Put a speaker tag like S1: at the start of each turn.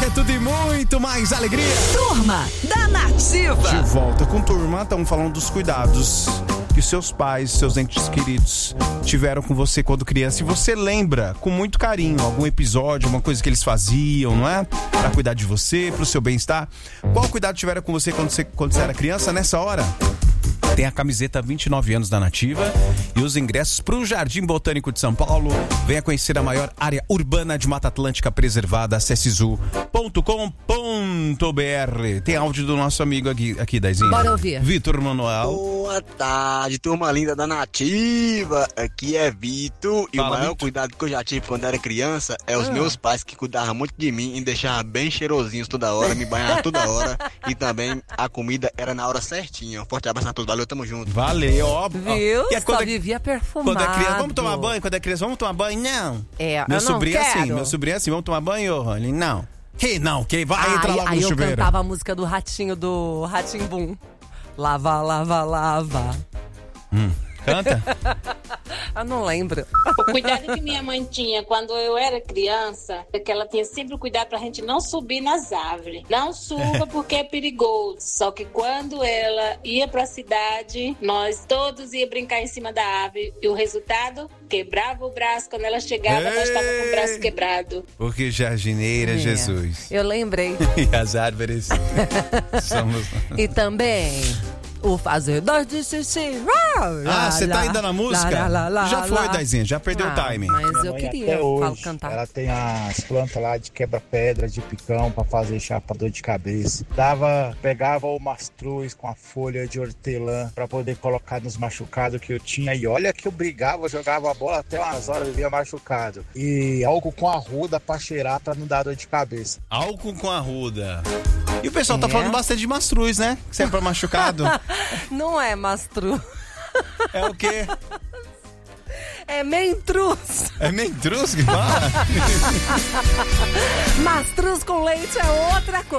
S1: tudo e muito mais alegria.
S2: Turma da Nativa.
S1: De volta com Turma, estamos falando dos cuidados que seus pais, seus entes queridos tiveram com você quando criança. E você lembra com muito carinho algum episódio, uma coisa que eles faziam, não é? Pra cuidar de você, pro seu bem-estar. Qual cuidado tiveram com você quando você era criança? Nessa hora, tem a camiseta 29 anos da Nativa e os ingressos para o Jardim Botânico de São Paulo. Venha conhecer a maior área urbana de Mata Atlântica preservada. Acesse zoo.com.br. Tem áudio do nosso amigo aqui Daizinho.
S2: Bora ouvir.
S1: Vitor Manuel.
S3: Boa tarde, turma linda da Nativa. Aqui é Vitor. E
S1: Fala,
S3: o maior
S1: Vitor.
S3: cuidado que eu já tive quando era criança é os meus pais, que cuidavam muito de mim e deixavam bem cheirosinhos toda hora, me banhavam toda hora. E também a comida era na hora certinha. Um forte abraço a todos, valeu, tamo junto.
S1: Valeu, óbvio.
S2: Viu?
S1: E é
S2: Só vivia perfumado.
S1: quando é criança, vamos tomar banho? Quando é criança, vamos tomar banho? Não.
S2: É,
S1: Meu
S2: eu não
S1: sobrinho é assim,
S2: quero.
S1: meu sobrinho é assim, vamos tomar banho? Ele, não. Que não? Que vai entrar logo
S2: aí
S1: no
S2: eu
S1: chuveiro.
S2: cantava a música do Ratinho, do Ratimbum. Lava, lava, lava.
S1: Canta?
S2: Eu não lembro.
S4: O cuidado que minha mãe tinha quando eu era criança é que ela tinha sempre o cuidado pra gente não subir nas árvores. Não suba porque é perigoso. Só que quando ela ia pra cidade, nós todos ia brincar em cima da árvore. E o resultado, quebrava o braço. Quando ela chegava, nós estávamos com o braço quebrado.
S1: Porque jardineira, Jesus.
S2: Eu lembrei.
S1: E as árvores somos...
S2: E também o fazedor de xixi.
S1: Ah, você tá ainda na música? Já foi, Daizinha, já perdeu o timing.
S2: Mas eu
S5: Minha mãe
S2: queria
S5: até hoje,
S2: cantar.
S5: ela tem as plantas lá de quebra-pedra, de picão, pra fazer chá pra dor de cabeça. Pegava o mastruz com a folha de hortelã pra poder colocar nos machucados que eu tinha. E olha que eu brigava, jogava a bola até umas horas, vivia machucado. E álcool com arruda pra cheirar, pra não dar dor de cabeça.
S1: Álcool com arruda. E o pessoal tá falando bastante de mastruz, né? Que serve pra machucado.
S2: Não é mastru.
S1: É o quê?
S2: É mentruz.
S1: É mentruz que fala?
S2: Mastruz com leite é outra coisa.